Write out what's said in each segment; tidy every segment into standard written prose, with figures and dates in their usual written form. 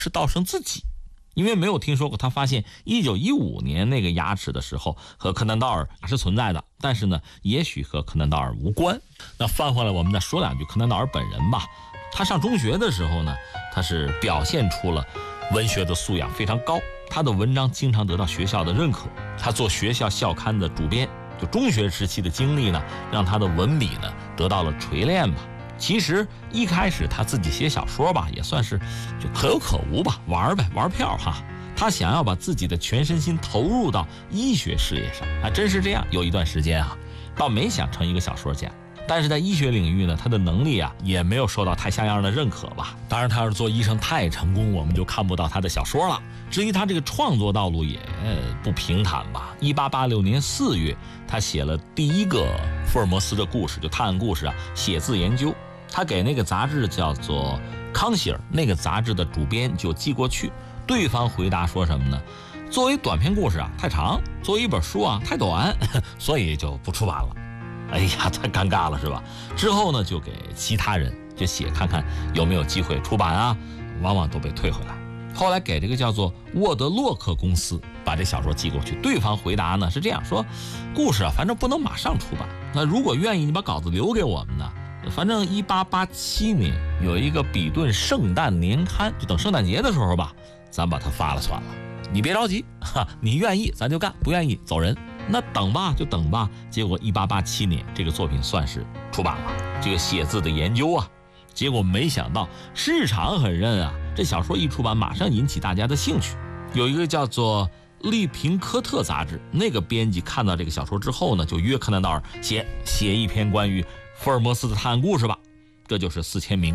是道生自己，因为没有听说过他发现1915年那个牙齿的时候和柯南道尔是存在的，但是呢，也许和柯南道尔无关。那翻回来我们再说两句柯南道尔本人吧。他上中学的时候呢，他是表现出了文学的素养非常高，他的文章经常得到学校的认可。他做学校校刊的主编，就中学时期的经历呢，让他的文笔呢得到了锤炼吧。其实一开始他自己写小说吧，也算是就可有可无吧，玩呗，玩票哈。他想要把自己的全身心投入到医学事业上，还真是这样。有一段时间啊，倒没想成一个小说家。但是在医学领域呢，他的能力啊也没有受到太像样的认可吧。当然他要是做医生太成功，我们就看不到他的小说了。至于他这个创作道路也不平坦吧。1886年4月，他写了第一个福尔摩斯的故事，就探案故事啊，写字研究。他给那个杂志叫做康希尔，那个杂志的主编就寄过去，对方回答说什么呢？作为短篇故事啊太长，作为一本书啊太短，所以就不出版了。哎呀，太尴尬了是吧？之后呢，就给其他人就写看看有没有机会出版啊，往往都被退回来。后来给这个叫做沃德洛克公司把这小说寄过去，对方回答呢是这样说：故事啊，反正不能马上出版，那如果愿意，你把稿子留给我们呢。反正1887年有一个比顿圣诞年刊，就等圣诞节的时候吧，咱把它发了算了。你别着急哈，你愿意咱就干，不愿意走人。那等吧就等吧。结果1887年这个作品算是出版了，这个写字的研究啊，结果没想到市场很认啊，这小说一出版马上引起大家的兴趣。有一个叫做利平科特杂志，那个编辑看到这个小说之后呢，就约柯南道尔写一篇关于福尔摩斯的探案故事吧。这就是4000名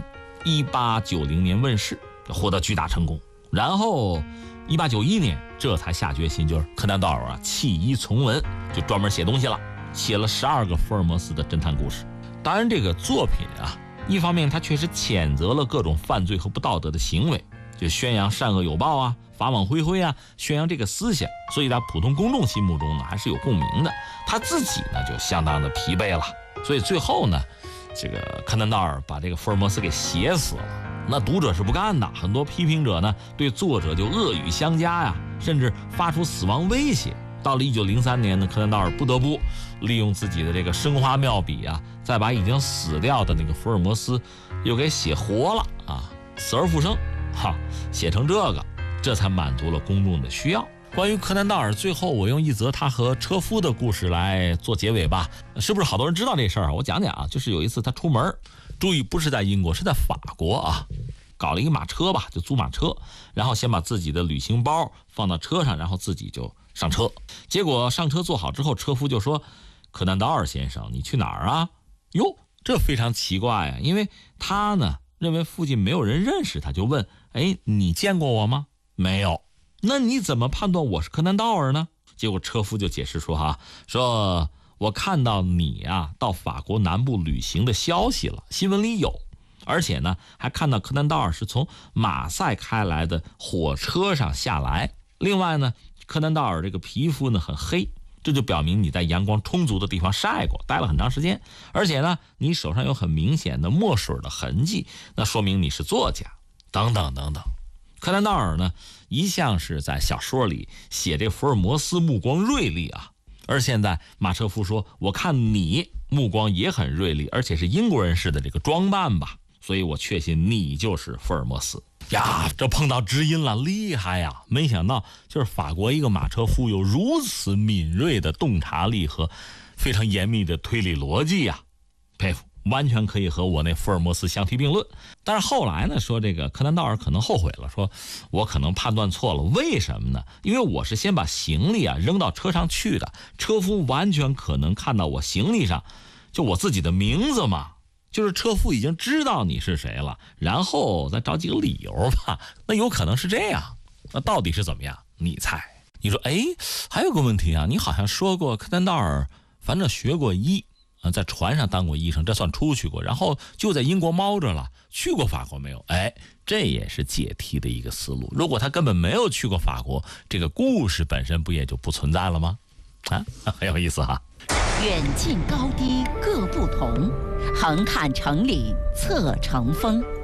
，1890年问世，获得巨大成功。然后1891年这才下决心，就是柯南道尔啊弃医从文，就专门写东西了，写了12个福尔摩斯的侦探故事。当然这个作品啊，一方面他确实谴责了各种犯罪和不道德的行为，就宣扬善恶有报啊，法网恢恢啊，宣扬这个思想，所以在普通公众心目中呢还是有共鸣的。他自己呢就相当的疲惫了，所以最后呢，这个柯南道尔把这个福尔摩斯给写死了。那读者是不干的，很多批评者呢对作者就恶语相加呀，甚至发出死亡威胁。到了1903年呢，柯南道尔不得不利用自己的这个生花妙笔啊，再把已经死掉的那个福尔摩斯又给写活了啊，死而复生，写成这个，这才满足了公众的需要。关于柯南道尔，最后我用一则他和车夫的故事来做结尾吧。是不是好多人知道这事儿啊？我讲讲啊，就是有一次他出门，注意不是在英国，是在法国啊，搞了一个马车吧，就租马车，然后先把自己的旅行包放到车上，然后自己就上车。结果上车坐好之后，车夫就说：柯南道尔先生，你去哪儿啊？哟，这非常奇怪啊，因为他呢认为附近没有人认识他，就问：哎，你见过我吗？没有。那你怎么判断我是柯南道尔呢？结果车夫就解释说说我看到你啊到法国南部旅行的消息了，新闻里有，而且呢还看到柯南道尔是从马赛开来的火车上下来。另外呢，柯南道尔这个皮肤呢很黑，这就表明你在阳光充足的地方晒过，待了很长时间，而且呢你手上有很明显的墨水的痕迹，那说明你是作家，等等等等。柯南道尔呢一向是在小说里写这福尔摩斯目光锐利啊，而现在马车夫说我看你目光也很锐利，而且是英国人式的这个装扮吧，所以我确信你就是福尔摩斯呀。这碰到知音了，厉害呀！没想到就是法国一个马车夫有如此敏锐的洞察力和非常严密的推理逻辑呀，佩服，完全可以和我那福尔摩斯相提并论。但是后来呢，说这个柯南道尔可能后悔了，说我可能判断错了。为什么呢？因为我是先把行李啊扔到车上去的，车夫完全可能看到我行李上就我自己的名字嘛，就是车夫已经知道你是谁了，然后再找几个理由吧，那有可能是这样。那到底是怎么样？你猜？你说，哎，还有个问题啊，你好像说过柯南道尔反正学过医，在船上当过医生，这算出去过，然后就在英国猫着了，去过法国没有？哎，这也是解题的一个思路。如果他根本没有去过法国，这个故事本身不也就不存在了吗？很有意思哈。 远近高低各不同，横看成岭侧成峰。